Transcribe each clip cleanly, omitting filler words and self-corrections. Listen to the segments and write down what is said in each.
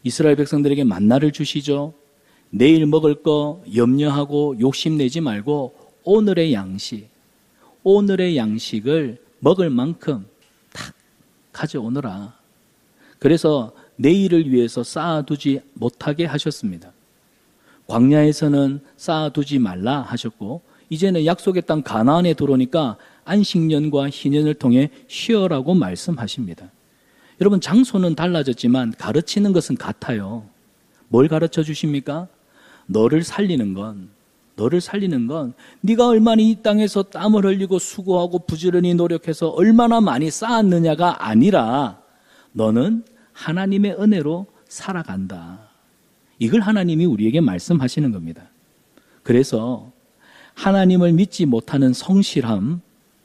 이스라엘 백성들에게 만나를 주시죠. 내일 먹을 거 염려하고 욕심내지 말고 오늘의 양식을 먹을 만큼 탁 가져오너라. 그래서 내일을 위해서 쌓아두지 못하게 하셨습니다. 광야에서는 쌓아두지 말라 하셨고, 이제는 약속의 땅 가나안에 들어오니까 안식년과 희년을 통해 쉬어라고 말씀하십니다. 여러분, 장소는 달라졌지만 가르치는 것은 같아요. 뭘 가르쳐 주십니까? 너를 살리는 건 네가 얼마나 이 땅에서 땀을 흘리고 수고하고 부지런히 노력해서 얼마나 많이 쌓았느냐가 아니라 너는 하나님의 은혜로 살아간다. 이걸 하나님이 우리에게 말씀하시는 겁니다. 그래서 하나님을 믿지 못하는 성실함도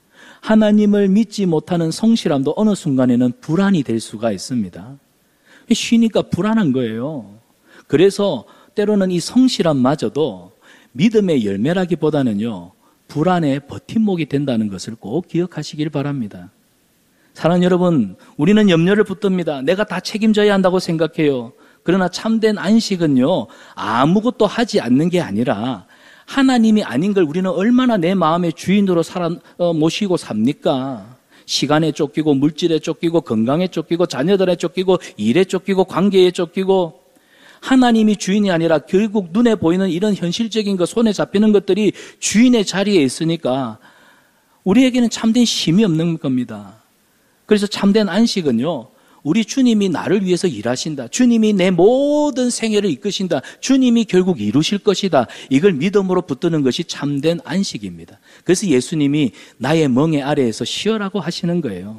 어느 순간에는 불안이 될 수가 있습니다. 쉬니까 불안한 거예요. 그래서 때로는 이 성실함마저도 믿음의 열매라기보다는요, 불안의 버팀목이 된다는 것을 꼭 기억하시길 바랍니다. 사랑하는 여러분, 우리는 염려를 붙듭니다. 내가 다 책임져야 한다고 생각해요. 그러나 참된 안식은요, 아무것도 하지 않는 게 아니라 하나님이 아닌 걸 우리는 얼마나 내 마음의 주인으로 모시고 삽니까? 시간에 쫓기고, 물질에 쫓기고, 건강에 쫓기고, 자녀들에 쫓기고, 일에 쫓기고, 관계에 쫓기고, 하나님이 주인이 아니라 결국 눈에 보이는 이런 현실적인 것, 손에 잡히는 것들이 주인의 자리에 있으니까 우리에게는 참된 쉼이 없는 겁니다. 그래서 참된 안식은요, 우리 주님이 나를 위해서 일하신다. 주님이 내 모든 생애를 이끄신다. 주님이 결국 이루실 것이다. 이걸 믿음으로 붙드는 것이 참된 안식입니다. 그래서 예수님이 나의 멍에 아래에서 쉬어라고 하시는 거예요.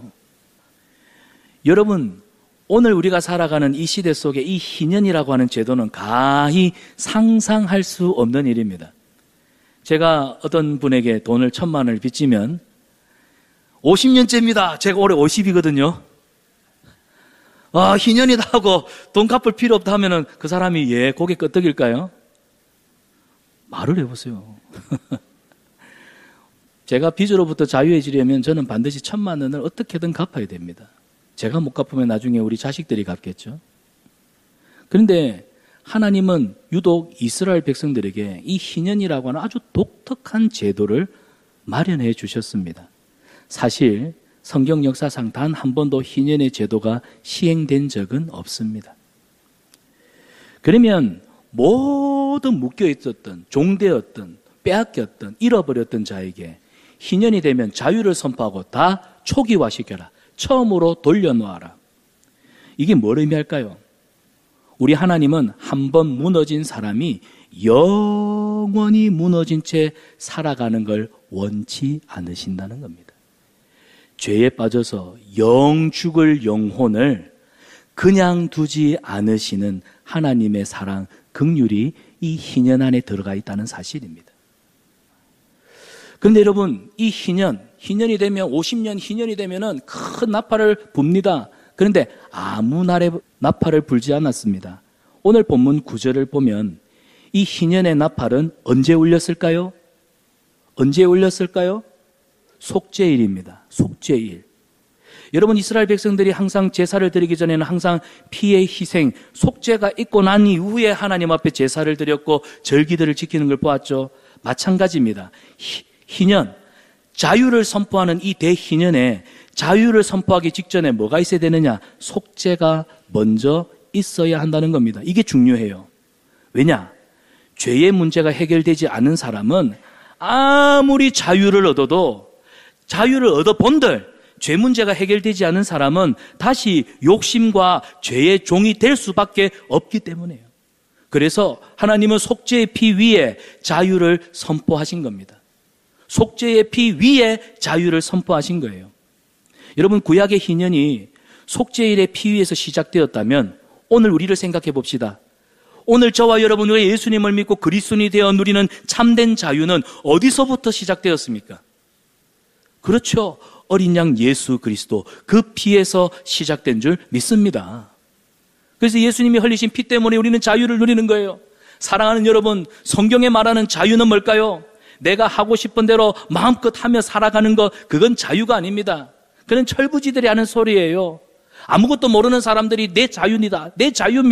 여러분, 오늘 우리가 살아가는 이 시대 속에 이 희년이라고 하는 제도는 가히 상상할 수 없는 일입니다. 제가 어떤 분에게 돈을 1,000만 원을 빚지면 50년째입니다. 제가 올해 50이거든요. 희년이다 하고 돈 갚을 필요 없다 하면은 그 사람이 고개 끄덕일까요? 말을 해보세요. 제가 빚으로부터 자유해지려면 저는 반드시 1,000만 원을 어떻게든 갚아야 됩니다. 제가 못 갚으면 나중에 우리 자식들이 갚겠죠. 그런데 하나님은 유독 이스라엘 백성들에게 이 희년이라고 하는 아주 독특한 제도를 마련해 주셨습니다. 사실 성경 역사상 단 한 번도 희년의 제도가 시행된 적은 없습니다. 그러면 모든 묶여있었던, 종되었던, 빼앗겼던, 잃어버렸던 자에게 희년이 되면 자유를 선포하고 다 초기화시켜라. 처음으로 돌려놓아라. 이게 뭘 의미할까요? 우리 하나님은 한 번 무너진 사람이 영원히 무너진 채 살아가는 걸 원치 않으신다는 겁니다. 죄에 빠져서 죽을 영혼을 그냥 두지 않으시는 하나님의 사랑, 긍휼이 이 희년 안에 들어가 있다는 사실입니다. 그런데 여러분, 이 희년이 되면 50년 희년이 되면은 큰 나팔을 붑니다. 그런데 아무 날에 나팔을 불지 않았습니다. 오늘 본문 9절을 보면 이 희년의 나팔은 언제 울렸을까요? 속죄일입니다. 속죄일. 여러분, 이스라엘 백성들이 항상 제사를 드리기 전에는 항상 피의 희생, 속죄가 있고 난 이후에 하나님 앞에 제사를 드렸고 절기들을 지키는 걸 보았죠. 마찬가지입니다. 희년, 자유를 선포하는 이 대희년에 자유를 선포하기 직전에 뭐가 있어야 되느냐? 속죄가 먼저 있어야 한다는 겁니다. 이게 중요해요. 왜냐? 죄의 문제가 해결되지 않은 사람은 아무리 자유를 얻어본들 죄 문제가 해결되지 않은 사람은 다시 욕심과 죄의 종이 될 수밖에 없기 때문에요. 그래서 하나님은 속죄의 피 위에 자유를 선포하신 겁니다. 속죄의 피 위에 자유를 선포하신 거예요. 여러분, 구약의 희년이 속죄일의 피 위에서 시작되었다면 오늘 우리를 생각해 봅시다. 오늘 저와 여러분과 예수님을 믿고 그리스도인이 되어 누리는 참된 자유는 어디서부터 시작되었습니까? 그렇죠. 어린 양 예수 그리스도, 그 피에서 시작된 줄 믿습니다. 그래서 예수님이 흘리신 피 때문에 우리는 자유를 누리는 거예요. 사랑하는 여러분, 성경에 말하는 자유는 뭘까요? 내가 하고 싶은 대로 마음껏 하며 살아가는 것, 그건 자유가 아닙니다. 그건 철부지들이 하는 소리예요. 아무것도 모르는 사람들이 내 자유입니다. 내 자유입니다.